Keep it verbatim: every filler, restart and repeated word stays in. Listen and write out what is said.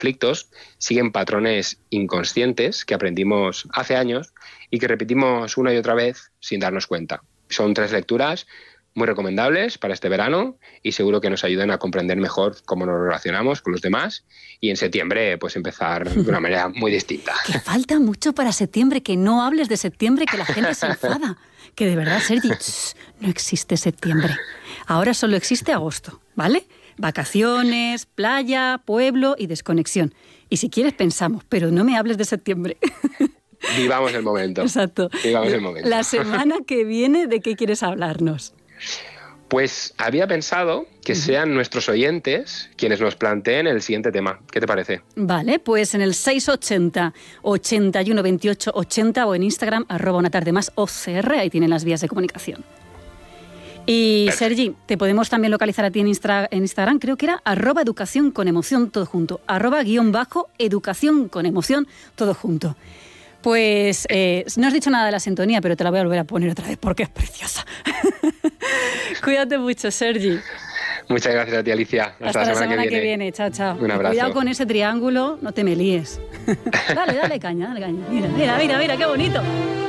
conflictos siguen patrones inconscientes que aprendimos hace años y que repetimos una y otra vez sin darnos cuenta. Son tres lecturas muy recomendables para este verano y seguro que nos ayudan a comprender mejor cómo nos relacionamos con los demás y en septiembre pues empezar de una manera muy distinta. Que falta mucho para septiembre, que no hables de septiembre, que la gente se enfada. Que de verdad, Sergi, tss, no existe septiembre. Ahora solo existe agosto, ¿vale? Vacaciones, playa, pueblo y desconexión. Y si quieres pensamos, pero no me hables de septiembre. Vivamos el momento. Exacto. Vivamos el momento. La semana que viene, ¿de qué quieres hablarnos? Pues había pensado que sean nuestros oyentes quienes nos planteen el siguiente tema. ¿Qué te parece? Vale, pues en el seis ochenta, ochenta y uno, veintiocho, ochenta o en Instagram, arroba una tarde más O C R, ahí tienen las vías de comunicación. Y Perfecto. Sergi, te podemos también localizar a ti en, Instra, en Instagram, creo que era arroba educación con emoción, todo junto, arroba guión bajo educación con emoción, todo junto. Pues eh, no has dicho nada de la sintonía, pero te la voy a volver a poner otra vez porque es preciosa. Cuídate mucho, Sergi. Muchas gracias a ti, Alicia. Hasta, Hasta la semana, la semana que, que viene. viene. Chao, chao. Un abrazo. Cuidado con ese triángulo, no te me líes. Dale, dale caña, dale caña. Mira, mira, mira, mira, qué bonito.